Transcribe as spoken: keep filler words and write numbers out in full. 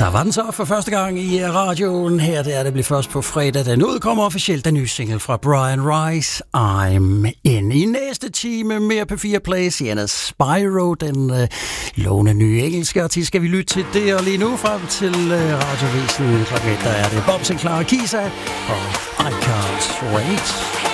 Der var den så for første gang i radioen. Her det er det blev først på fredag. Den udkommer officielt den nye single fra Brian Rice, I'm In. I næste time mere P fire Play, Sienna Spyro, den øh, lovende nye engelske artist. Skal vi lytte til det, og lige nu frem til øh, radiovisen klokken et, der er det Bob Sinclair og Kisa og I Can't Wait.